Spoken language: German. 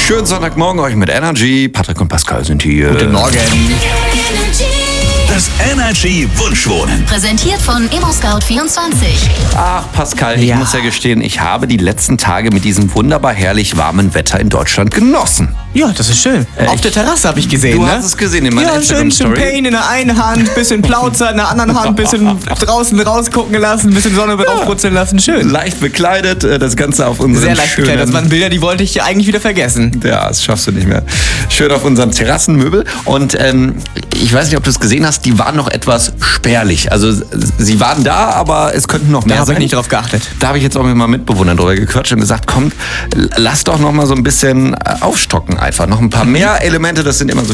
Schönen Sonntagmorgen euch mit Energy. Patrick und Pascal sind hier. Guten Morgen. Das Energy Wunschwohnen. Präsentiert von ImmoScout24. Ach, Pascal, ich muss ja gestehen, ich habe die letzten Tage mit diesem wunderbar herrlich warmen Wetter in Deutschland genossen. Ja, das ist schön. Auf der Terrasse habe ich gesehen, Du ne? hast es gesehen in meiner Ja, schön Instagram-Story. Champagne in der einen Hand, bisschen Plauzer in der anderen Hand, bisschen draußen rausgucken lassen, bisschen Sonne draufbrutzeln lassen. Schön. Leicht bekleidet, das Ganze auf unseren Sehr leicht schönen... gekleidet. Das waren Bilder, die wollte ich eigentlich wieder vergessen. Ja, das schaffst du nicht mehr. Schön auf unseren Terrassenmöbel. Und ich weiß nicht, ob du es gesehen hast, die waren noch etwas spärlich. Also sie waren da, aber es könnten noch mehr Da habe sein. ich nicht drauf geachtet. Da habe ich jetzt auch mit meinen Mitbewohnern drüber gequatscht und gesagt, komm, lass doch noch mal so ein bisschen aufstocken einfach. Noch ein paar mehr Elemente, das sind immer so